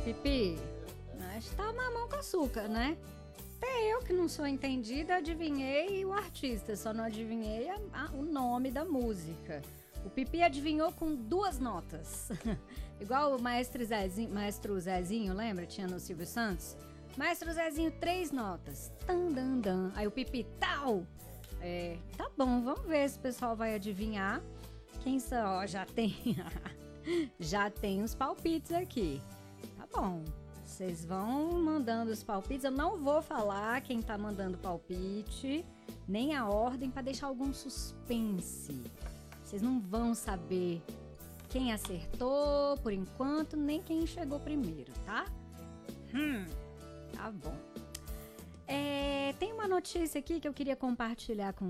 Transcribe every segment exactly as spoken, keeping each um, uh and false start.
Pipi, mas tá mamão com açúcar, né? Até eu que não sou entendida, adivinhei o artista, só não adivinhei a, a, o nome da música. O Pipi adivinhou com duas notas. Igual o Maestro Zezinho, Maestro Zezinho, lembra? Tinha no Silvio Santos. Maestro Zezinho, três notas. Tan, dan, dan. Aí o Pipi, tal. É, tá bom, vamos ver se o pessoal vai adivinhar. Quem só já tem... já tem os palpites aqui. Tá bom. Vocês vão mandando os palpites. Eu não vou falar quem tá mandando palpite, nem a ordem, para deixar algum suspense. Vocês não vão saber quem acertou por enquanto, nem quem chegou primeiro, tá? Hum, tá bom. É, tem uma notícia aqui que eu queria compartilhar com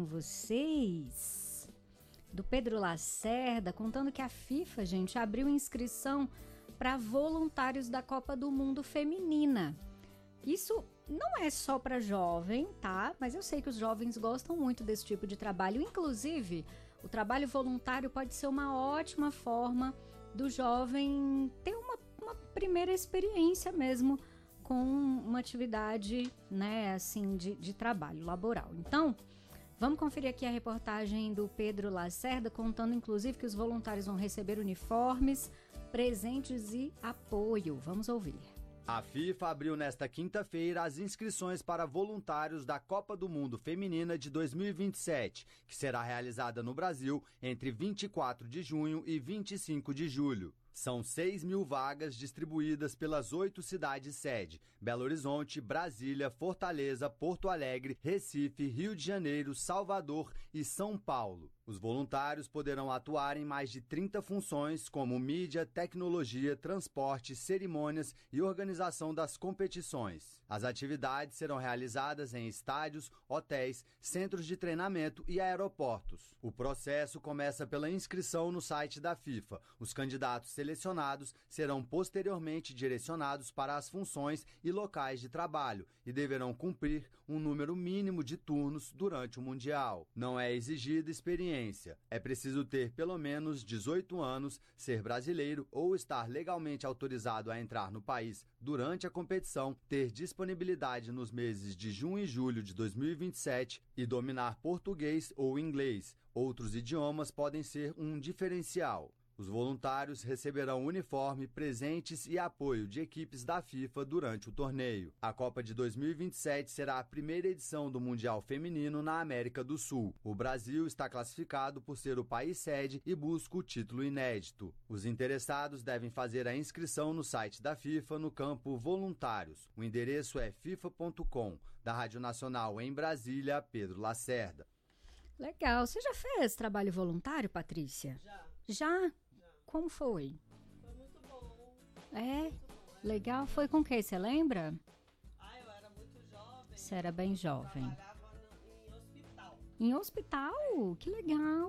vocês, do Pedro Lacerda, contando que a FIFA, gente, abriu inscrição para voluntários da Copa do Mundo Feminina. Isso não é só para jovem, tá? Mas eu sei que os jovens gostam muito desse tipo de trabalho. Inclusive, o trabalho voluntário pode ser uma ótima forma do jovem ter uma, uma primeira experiência mesmo com uma atividade, né, assim, de, de trabalho laboral. Então, vamos conferir aqui a reportagem do Pedro Lacerda, contando inclusive que os voluntários vão receber uniformes, presentes e apoio. Vamos ouvir. A FIFA abriu nesta quinta-feira as inscrições para voluntários da Copa do Mundo Feminina de dois mil e vinte e sete, que será realizada no Brasil entre vinte e quatro de junho e vinte e cinco de julho. São seis mil vagas distribuídas pelas oito cidades-sede: Belo Horizonte, Brasília, Fortaleza, Porto Alegre, Recife, Rio de Janeiro, Salvador e São Paulo. Os voluntários poderão atuar em mais de trinta funções, como mídia, tecnologia, transporte, cerimônias e organização das competições. As atividades serão realizadas em estádios, hotéis, centros de treinamento e aeroportos. O processo começa pela inscrição no site da FIFA. Os candidatos selecionados serão posteriormente direcionados para as funções e locais de trabalho e deverão cumprir um número mínimo de turnos durante o Mundial. Não é exigida experiência. É preciso ter pelo menos dezoito anos, ser brasileiro ou estar legalmente autorizado a entrar no país durante a competição, ter disponibilidade nos meses de junho e julho de dois mil e vinte e sete e dominar português ou inglês. Outros idiomas podem ser um diferencial. Os voluntários receberão uniforme, presentes e apoio de equipes da FIFA durante o torneio. A Copa de dois mil e vinte e sete será a primeira edição do Mundial Feminino na América do Sul. O Brasil está classificado por ser o país sede e busca o título inédito. Os interessados devem fazer a inscrição no site da FIFA no campo Voluntários. O endereço é fifa ponto com. Da Rádio Nacional em Brasília, Pedro Lacerda. Legal. Você já fez trabalho voluntário, Patrícia? Já. Já? Como foi? Foi muito bom. É? Legal. Foi com quem? Você lembra? Ah, eu era muito jovem. Você era bem jovem. Trabalhava no, em hospital. Em hospital? Que legal,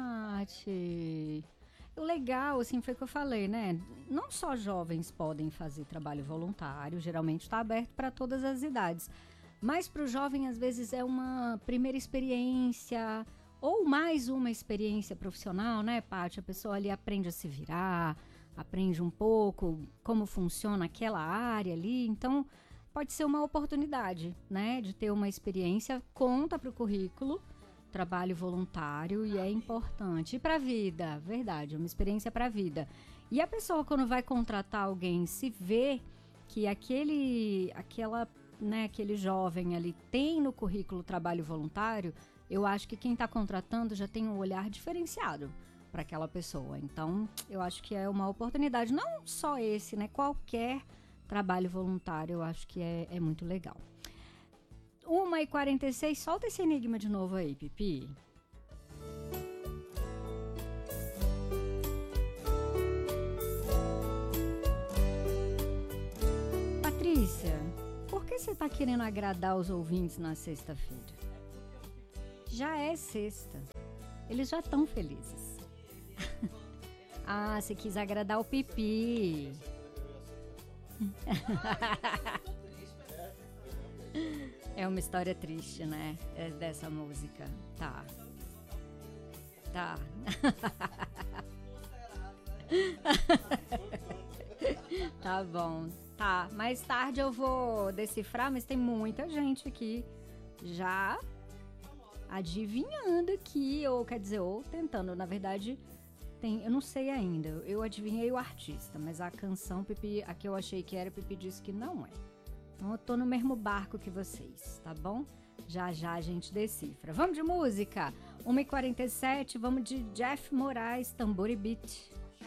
Paty. O legal, assim, foi o que eu falei, né? Não só jovens podem fazer trabalho voluntário, geralmente está aberto para todas as idades. Mas para o jovem, às vezes, é uma primeira experiência... ou mais uma experiência profissional, né, Paty? A pessoa ali aprende a se virar, aprende um pouco como funciona aquela área ali. Então, pode ser uma oportunidade, né, de ter uma experiência. Conta para o currículo, trabalho voluntário, e é importante. E para a vida, verdade, é uma experiência para a vida. E a pessoa, quando vai contratar alguém, se vê que aquele, aquela, né, aquele jovem ali tem no currículo trabalho voluntário, eu acho que quem está contratando já tem um olhar diferenciado para aquela pessoa. Então, eu acho que é uma oportunidade, não só esse, né? Qualquer trabalho voluntário, eu acho que é, é muito legal. uma e quarenta e seis, solta esse enigma de novo aí, Pipi. Patrícia, por que você está querendo agradar os ouvintes na sexta-feira? Já é sexta. Eles já estão felizes. Ah, você quis agradar o Pipi. É uma história triste, né? É dessa música. Tá. Tá. Tá bom. Tá, mais tarde eu vou decifrar, mas tem muita gente aqui já adivinhando aqui, ou quer dizer, ou tentando. Na verdade, tem, eu não sei ainda. Eu adivinhei o artista, mas a canção, Pipi, a que eu achei que era, Pipi disse que não é. Então eu tô no mesmo barco que vocês, tá bom? Já já a gente decifra. Vamos de música? uma e quarenta e sete, vamos de Jeff Moraes, Tambor e Beat.